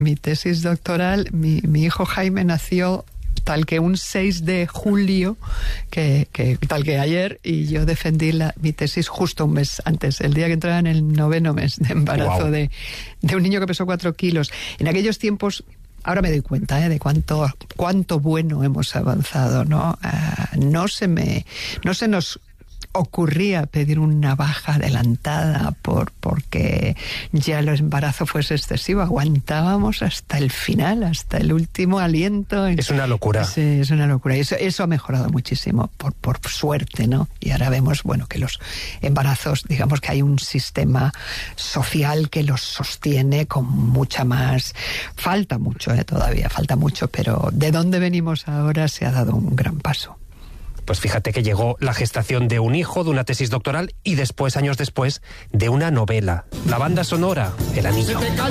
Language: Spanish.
Mi tesis doctoral, mi hijo Jaime nació tal que un 6 de julio, tal que ayer, y yo defendí mi tesis justo un mes antes, el día que entraba en el 9º mes de embarazo. Wow. de un niño que pesó 4 kilos. En aquellos tiempos, ahora me doy cuenta de cuánto bueno hemos avanzado, ¿no? No se nos ocurría pedir una baja adelantada porque ya el embarazo fuese excesivo. Aguantábamos hasta el final, hasta el último aliento. Es una locura. Sí, es una locura. Eso ha mejorado muchísimo, por suerte, ¿no? Y ahora vemos, bueno, que los embarazos, digamos que hay un sistema social que los sostiene con mucha más... Falta mucho, todavía falta mucho, pero de dónde venimos ahora se ha dado un gran paso. Pues fíjate que llegó la gestación de un hijo, de una tesis doctoral y después, años después, de una novela. La banda sonora, El Anillo.